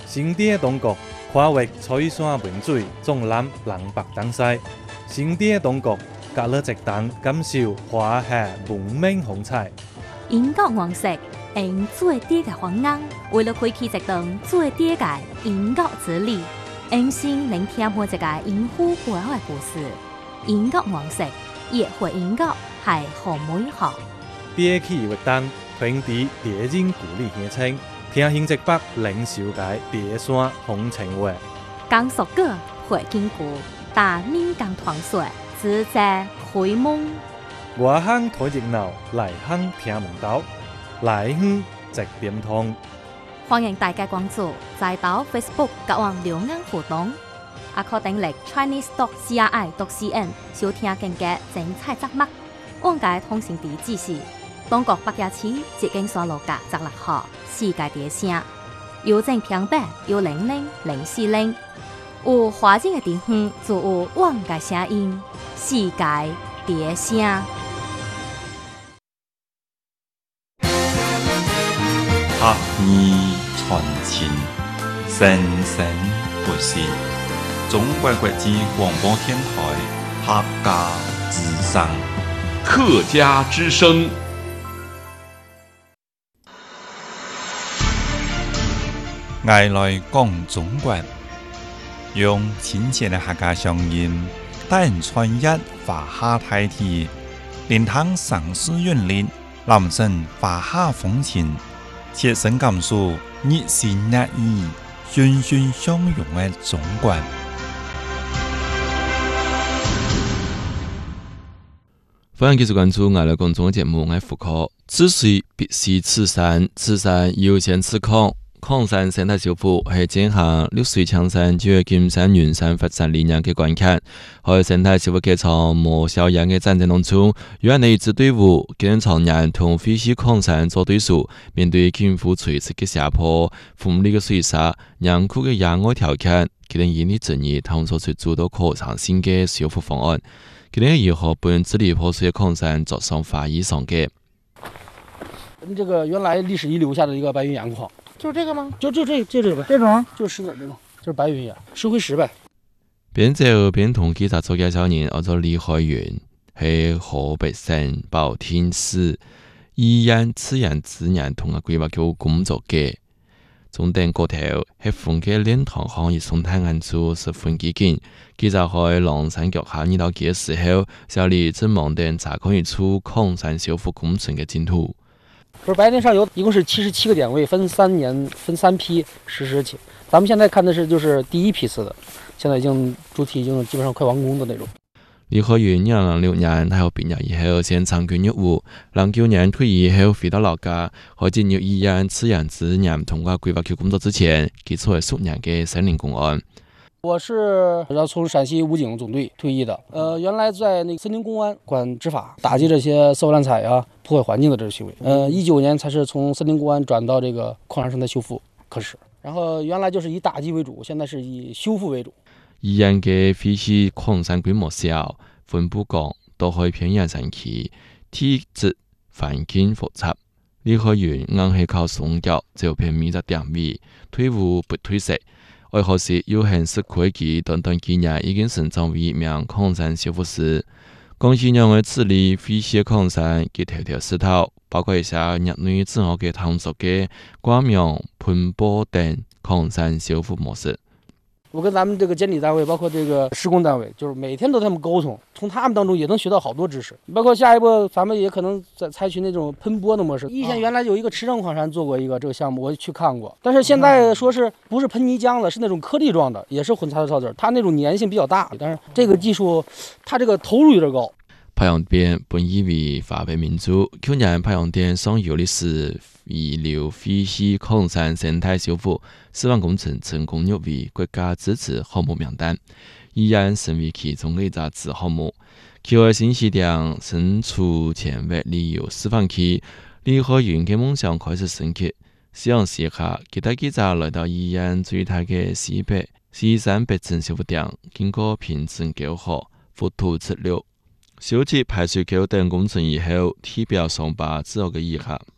新地的东国跨越翠山文水，纵览南北东西。新地的东国，隔了一档感受华夏文明风采。 英国王室用最低嘅方案，为了开启一段最低嘅英国之旅，用心聆听每一个英夫背后嘅故事。英国王室也会英国系好美好。 憋起活动，平地别人鼓励乡亲，听新直北领受界别山风情话。 江苏歌会经过大闽江团水，自在开蒙。 外乡睇热闹，内乡听门道，内乡直点通。 欢迎大家关注在岛 Facebook 甲网留言互动，也可订阅 ChineseTalk.CRI.CN 收听更加精彩节目。往界通讯地址是东国北街市捷径山路甲16号世界第声，邮政平板100-040。有华人的地方就有往界声音，世界第声。 客语传情，生生不息。中国国际广播电台客家之声， 客家之声。 爱来讲中国，用亲切的客家乡音，带人穿越华夏大地，聆听城市韵律，揽胜华夏风情。切身感受热情热意、欣欣相融的中国。 欢迎继续关注我哋公众嘅节目，我系福科。此水必是此山，此山有限此空。矿山生态修复系整项绿水青山、就金山、云山发展理念嘅关卡。喺生态修复嘅从莫小样嘅战争当中，原来一支队伍跟常年同废弃矿山做对手，面对近乎垂直嘅下坡、锋利嘅水沙、严酷嘅野外条件，佢哋引力正义探索出诸多可行性嘅修复方案。佢哋如何本治理破碎嘅矿山作上法医上嘅？ 这个原来历史遗留下的一个白云岩矿。 就这个吗？ 就这个呗， 这种就是石子这种，就是白云岩，石灰石呗。 边走边同记者做介绍人，叫做李海源，系河北省保定市宜安自然资源同埋规划局工作嘅。中等个头系fon嘅练堂行业生态案处十分激进，记者喺狼山脚下遇到嘅时候，小李正忙等查看一处矿山修复工程嘅进度。 不是白云上游一共是77个点位，分3批实施起。咱们现在看的是就是第一批次的，现在主体已经基本上快完工的那种。 李可源2006年大学毕业以后，先参军入伍，09年退役後回到老家，喺進入宜安自然資源同埋規劃局工作之前，基礎係10年嘅森林公安。 我是从陕西武警总队退役的，原来在那个森林公安管执法，打击这些私有滥采啊、破坏环境的这种行为。19年才是从森林公安转到这个矿山生态修复科室，然后原来就是以打击为主，现在是以修复为主。 宜安嘅废棄礦山規模小，分布廣，都可以偏遠山區，體質環境複雜。李可源硬係靠雙腳就偏米就點米，退伍不退息。為何是有限市會計短短幾年已經成長為一名礦山修復師？公司認為治理廢棄礦山嘅條條是頭，包括一下業內自我嘅探索嘅光明、噴波等礦山修復模式。 我跟咱们这个监理单位，包括这个施工单位，就是每天都跟他们沟通，从他们当中也能学到好多知识。包括下一步，咱们也可能在采取那种喷波的模式。以前原来有一个池上矿山做过一个这个项目，我去看过，但是现在说是不是喷泥浆了，是那种颗粒状的，也是混杂的草籽，它那种粘性比较大。但是这个技术，它这个投入有点高。 太阳边本以为华北民族，去年太阳店上游历史遗留废棄礦山生態修復示範工程成功入圍國家支持項目名單，宜安成為其中嘅一個子項目。其後新市場身處前衛旅遊示範區，李可源嘅夢想開始升級。夕陽時刻，佢帶記者來到宜安最大嘅西山北鎮修復點，經過平整溝河、覆土植綠、修葺排水溝等工程以後，體表上把之後嘅遺憾。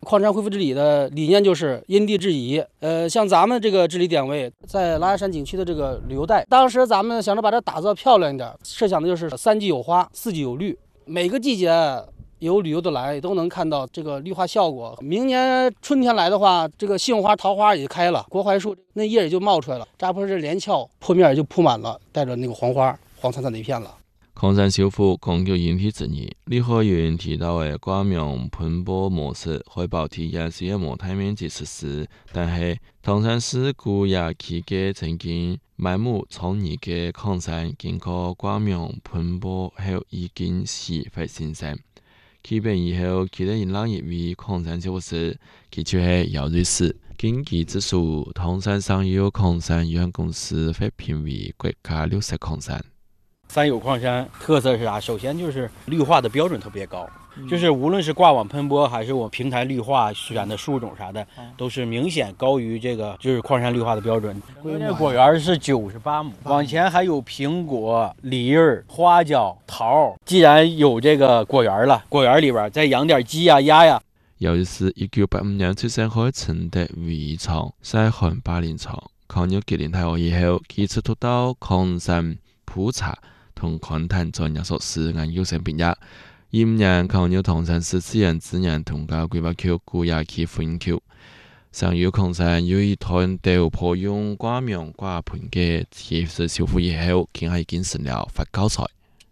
矿山恢复治理的理念就是因地制宜。像咱们这个治理点位在狼牙山景区的这个旅游带，当时咱们想着把它打造漂亮一点，设想的就是3季有花，4季有绿，每个季节有旅游的来都能看到这个绿化效果。明年春天来的话，这个杏花、桃花也开了，国槐树那叶也就冒出来了，扎坡这连翘坡面也就铺满了，带着那个黄花，黄灿灿的一片了。 矿山修复共有引体之意，李可云提到的挂名喷播模式海报体也是一模大面积实施，但是唐山市古冶区嘅曾经埋木创意嘅矿山经过挂名喷播后已经是非新生。起病以后，佢哋引浪业为矿山修复师，佢就是姚瑞士。经济指数，唐山上游矿山有限公司被评为国家绿色矿山。 三有矿山特色是啥？首先就是绿化的标准特别高，就是无论是挂网喷播还是我平台绿化选的树种啥的，都是明显高于这个就是矿山绿化的标准。这果园是98亩，往前还有苹果、梨儿、花椒、桃。既然有这个果园了，果园里边再养点鸡呀、鸭呀。 由于是1985年出生喺承德围厂西汉巴林厂，抗日吉林大學以後，佢出讀到礦山普查同勘探專業碩士研究生畢業。25年抗日唐山市自然資源統計規劃局古冶區副研究。上游礦山有一團豆破用掛名掛盤嘅技術修復以後，佢係已經成了發高材。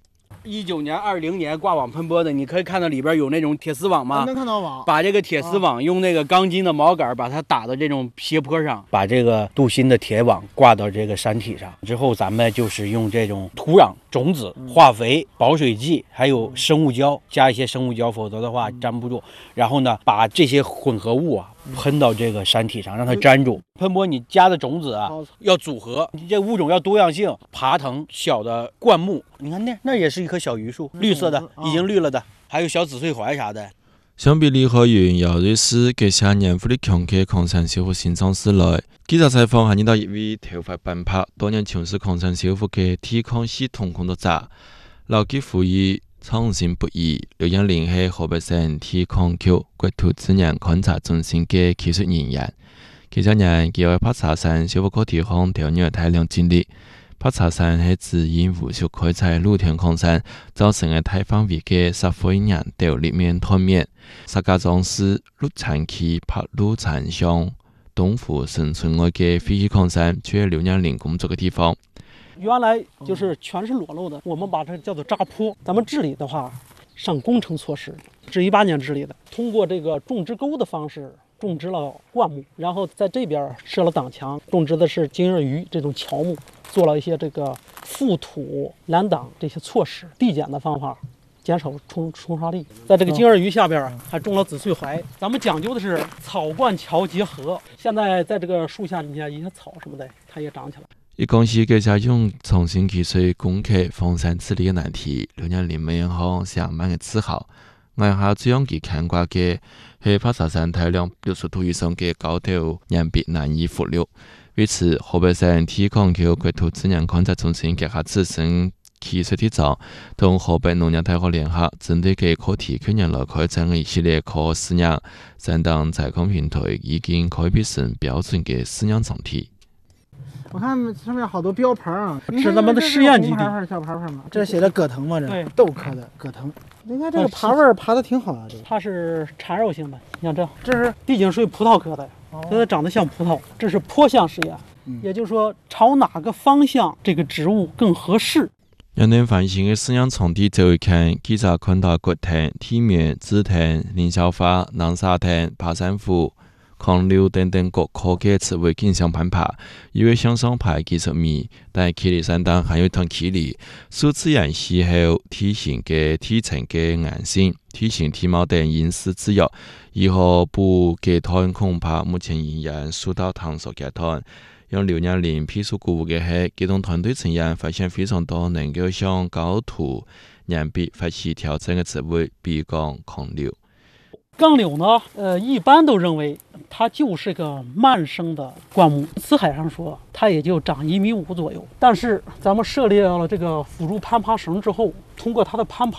19年、20年挂网喷播的，你可以看到里边有那种铁丝网吗？ 能看到网。 把这个铁丝网用那个钢筋的锚杆把它打到这种斜坡上，把这个镀锌的铁网挂到这个山体上之后，咱们就是用这种土壤、种子、化肥、保水剂，还有生物胶，加一些生物胶，否则的话粘不住。然后呢，把这些混合物啊喷到这个山体上，让它粘住。喷播你加的种子啊要组合，你这物种要多样性，爬藤、小的灌木，你看那也是一棵小榆树，绿色的，已经绿了的，还有小紫穗槐啥的。 相比李可云、姚瑞士嘅些年富力強嘅礦山修復新創事來，記者採訪係遇到一位頭髮斑白、多年從事礦山修復嘅鐵礦系統工作者，勞基賦予創新不易。劉陽林係河北省鐵礦局國土資源勘察中心嘅技術人員。佢這年佢喺帕查山修復個地方投入大量精力。帕查山係自因無數開採露天礦山造成嘅大範圍嘅石灰岩掉裂面斷面。石家莊市鹿產區柏鹿產鄉東湖生存外嘅廢棄礦山，卻係劉陽林工作嘅地方。 原来就是全是裸露的，我们把这叫做扎坡。咱们治理的话，上工程措施，是18年治理的，通过这个种植沟的方式种植了灌木，然后在这边设了挡墙，种植的是金叶榆这种乔木，做了一些这个覆土拦挡这些措施，地减的方法，减少冲刷力。在这个金叶榆下边还种了紫穗槐，咱们讲究的是草灌桥结合。现在在这个树下底下一些草什么的，它也长起来。 一講起嘅家用重新技術攻克荒山治理嘅難題，劉陽林每行上萬嘅自豪。外下最讓佢看掛嘅係帕查山大量60度以上嘅高度岩壁難以覆溜。為此，河北省鐵礦局國土資源勘察中心結合自身技術鐵站同河北農業大學聯合，針對嘅課題去年來開展一系列科學試驗，山當採礦平台已經開闢成標準嘅試驗場地。 我看上面好多標牌啊， 是咱們的試驗基地。 小牌嘛，这写的葛藤嘛，这豆科的葛藤。你看这个爬味爬的挺好的， 它是缠绕性的。你看这是地景属于葡萄科的，它长得像葡萄。这是坡向实验，也就是说朝哪个方向这个植物更合適。 讓人反省嘅試驗場地走一看，記者看到葛藤、天棉、紫藤、凌霄花、南沙藤、爬山虎、狂柳等等各科嘅植物競相攀爬，以為向上爬技術迷，但距離山當還有一段距離。受自然氣候、體型嘅體層嘅硬性、體型體貌等因素制約，如何不階段恐怕目前仍然受到探索階段。讓劉陽林批數鼓舞嘅係，機動團隊成員發現非常多能夠向高土岩壁發起挑戰嘅植物，比如講抗柳。 槓柳呢，一般都認為它就是個慢生的灌木，死海上說它也就長1.5米左右。但是咱們設立了這個輔助攀爬繩之後，通過它的攀爬，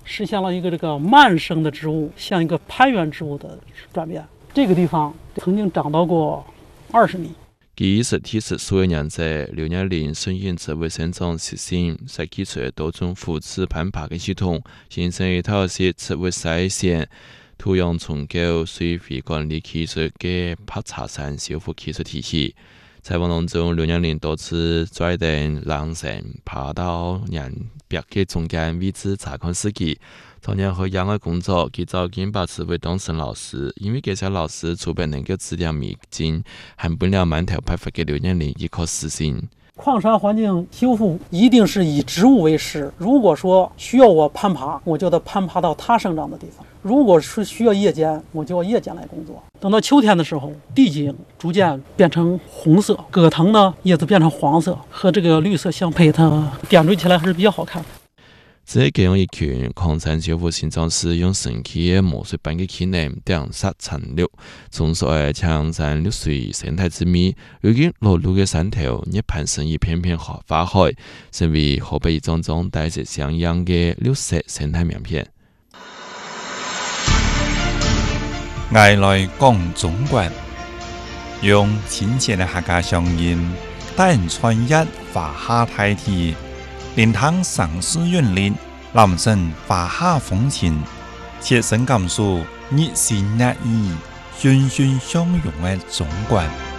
实现了一个这个慢生的植物向一个攀援植物的转变。这个地方曾经长到过20米。 其实提示所有人在610顺应者卫生中实行设计出多种扶持攀爬的系统，形成一套是植物筛选、土壤重构、水费管理技术嘅爬茶山修复技术体系。采访当中，610多次拽登狼绳爬到人壁嘅中间位置查看司机。同样和样的工作，佢早经把持为当成老师，因为这些老师除非能够指点迷津，含不了满头白发嘅610亦可实行。 矿山环境修复一定是以植物为师。如果说需要我攀爬，我就得攀爬到它生长的地方；如果是需要夜间，我就要夜间来工作。等到秋天的时候，地景逐渐变成红色，葛藤呢叶子变成黄色，和这个绿色相配，它点缀起来还是比较好看的。 这样一群矿山修复现场是用神奇的魔术般的技能点杀残留，重塑的强山绿水生态之美。如今落入的山头也攀升一片片花海，成为河北一种种带着像样的绿色生态名片。 爱来讲中国，用亲切的客家乡音，带人穿越华夏大地。连汤上师韵律，男生华夏风情，切身感受热情热意、欣欣相融的中国。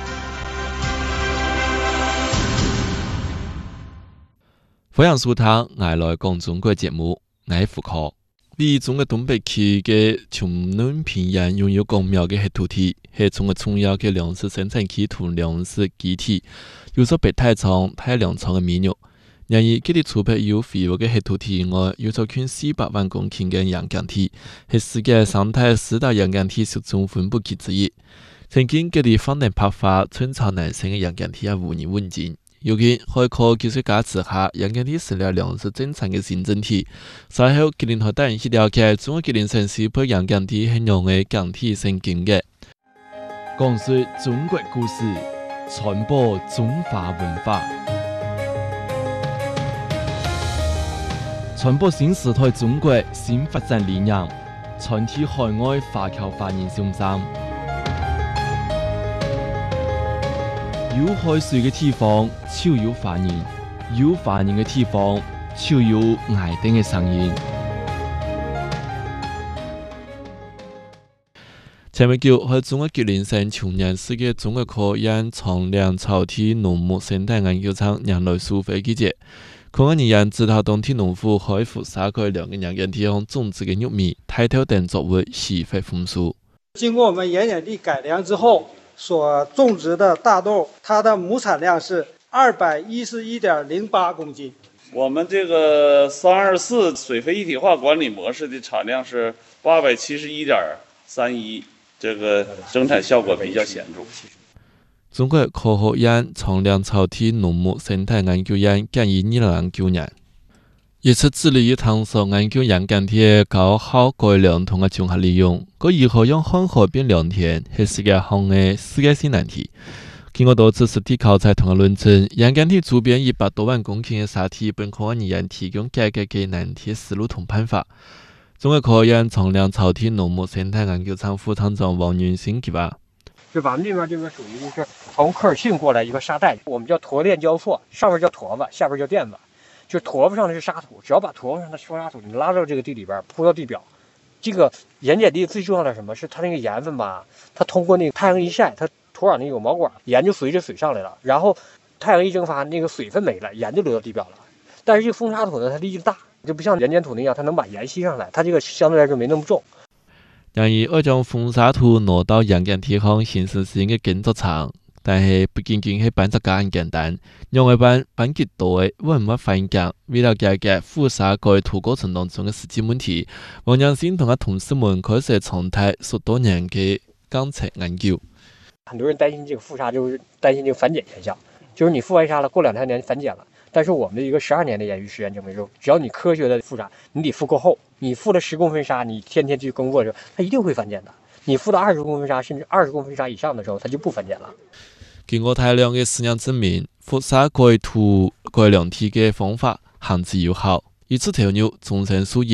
欢迎收听《爱来讲中国》节目，我是胡可。位中国东北区嘅琼南平原拥有广袤嘅黑土地，系中国重要嘅粮食生产基土粮食基地，有着白太仓、太粮仓嘅美肉。然而，佢哋储备有肥沃嘅黑土地以外，有咗近400萬公頃嘅鹽鹼地，係世界生態4大鹽鹼地集中分布區之一。曾經佢哋放能拍發春潮南生嘅鹽鹼地係無人問津。如今海科技術加持下，鹽鹼地成了糧食生產嘅新整體。稍後，吉林和帶人去了解中國吉林省西部鹽鹼地係用嘅鹼地生經嘅。講述中國故事，傳播中華文化。傳播新時代中國新發展理念，傳遞海外華僑華人信心。有海水嘅地方，就有華人；有華人嘅地方，就有愛丁嘅聲音。前不久，喺中國吉林省瓊陽市嘅中國科研長梁草地農牧生態研究場迎來收費季節。科研人員指導當地農戶開赴沙改良嘅鹽鹼地上種植嘅玉米、大豆等作物施肥豐收。 經過我們鹽鹼地改良之後，所種植的大豆，它的畝產量是211.08公斤。 我們這個324水肥一體化管理模式的產量是871.31，這個生產效果比較顯著。 中國科學院長梁草地農牧生態研究院建於2009年，亦是致力於探索研究鹽鹼地嘅高效改良同埋綜合利用。佢如何讓旱河變良田，係世界上嘅世界性難題。經過多次實地考察同埋論證，鹽鹼地周邊100多萬公頃嘅沙地本科研人提供解決嘅難題思路同辦法。中國科學院長梁草地農牧生態研究場副廠長王雲新佢話。 就咱們這邊屬於就是從科爾沁過來一個沙袋，我們叫坨鏈交錯，上面叫坨子，下邊叫墊子。就坨子上的是沙土，只要把坨子上的雙沙土你拉到這個地裡邊，鋪到地表。這個鹽鹼地最重要的什麼？是它那個鹽分吧，它通過那個太陽一曬，它土壤裡有毛管，鹽就隨着水上來了。然後太陽一蒸發，那個水分沒了，鹽就流到地表了。但是這個風沙土呢，它力大，就不像鹽鹼土那樣，它能把鹽吸上來，它這個相對來說沒那麼重。 然而，要將風沙土挪到鹽鹼地上形成新嘅工作場，但係不僅僅係辦作咁簡單，用嘅辦極多嘅穩物環境，為了解決負沙改土過程當中嘅實際問題，王陽新同佢同事們開始長達10多年嘅監測研究。 很多人擔心這個負沙，就是擔心這個反鹼現象，就是你負完沙了，過2-3年反鹼了。但是我們的一個12年的研究實驗證明說，只要你科學的覆沙，你得覆夠厚。你覆了10公分沙，你天天去耕作的時候，它一定會反鹼的。你覆到20公分沙，甚至20公分沙以上的時候，它就不反鹼了。 經過大量嘅實驗證明，覆沙改土改良地嘅方法行之有效，以此投入終身數億。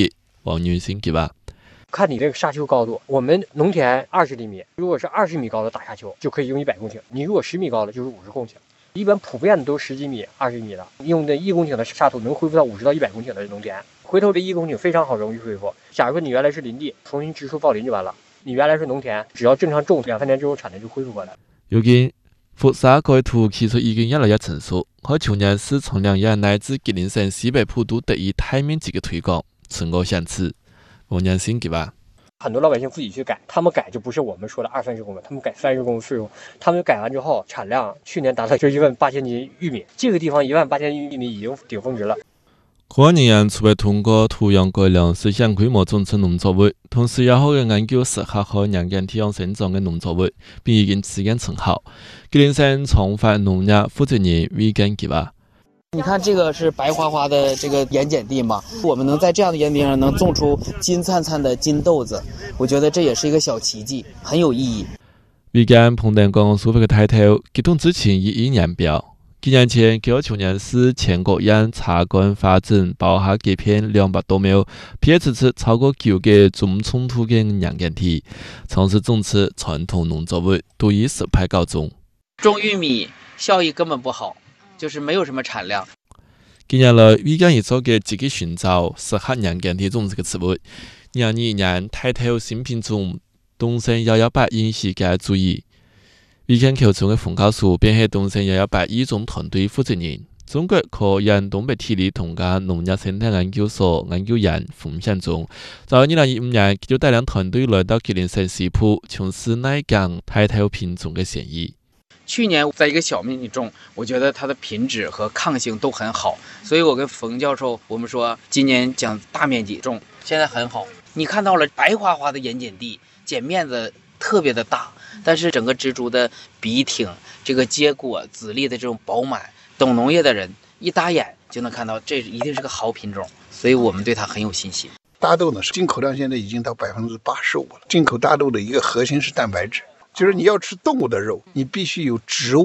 王女士给吧。 看你这个沙丘高度，我们农田20厘米，如果是20米高的大沙丘，就可以用100公顷；你如果10米高的，就是50公顷。一般普遍的都10几米、20米的，用这1公顷的沙土能恢复到50到100公顷的农田。回头这1公顷非常好，容易恢复。假如说你原来是林地，重新植树造林就完了。你原来是农田，只要正常种2、3年之后，产能就恢复过来。 如今福沙改土技术已經越來越成熟，喺去年市從2月乃至吉林省西北部都得以大面積嘅推廣，成果相似。王娘先給吧。 很多老百姓自己去改，他们改就不是我们说的20-30公分，他们改30公分，他们改完之后产量去年达到就18000斤玉米，这个地方18000斤玉米已经顶峰值了。 可能人除了通過土壤改良實現規模種植農作物，同時也可以研究適合和人間體養生長嘅農作物，並已經實現成效。吉林省創發農業負責人魏根給吧。 你看这个是白花花的这个盐碱地嘛，我们能在这样的盐地上能种出金灿灿的金豆子，我觉得这也是一个小奇迹，很有意义。 魏根碰到講蘇菲嘅抬頭，激動之前以年表。幾年前，佢喺去年市全國縣茶幹發展包下幾片200多畝，批次次超過9個種衝突嘅鹽碱地，從事種植傳統農作物都以失敗告終。 種玉米效益根本不好。就是沒有什麼產量。 近年來，魏根亦做嘅積極尋找適合鹽碱地種植嘅植物。2021年抬頭新品種東升118引起嘅注意。魏根口中嘅馮教授便係東升118醫種團隊負責人。中國科研東北體理同家農業生態研究所研究員馮向忠，在2015年，佢就帶領團隊來到吉林省西部，從事內江抬頭品種嘅選移。 去年在一個小面積種，我覺得它的品質和抗性都很好，所以我跟馮教授我們說，今年講大面積種，現在很好。你看到了白花花的鹽鹼地，剪面子特別的大，但是整個植株的筆挺，這個結果籽粒的這種飽滿，懂農業的人一打眼就能看到，這一定是個好品種，所以我們對它很有信心。 大豆呢，進口量現在已經到85%了。進口大豆的一個核心是蛋白質。就是你要吃動物的肉，你必須有植物